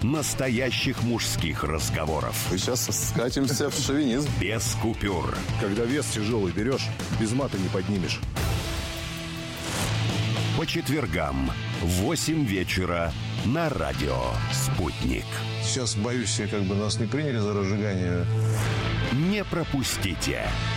настоящих мужских разговоров. Сейчас скатимся в шовинизм. Без купюр. Когда вес тяжелый берешь, без мата не поднимешь. По четвергам в 8 вечера на радио «Спутник». Сейчас, боюсь, нас не приняли за разжигание. Не пропустите.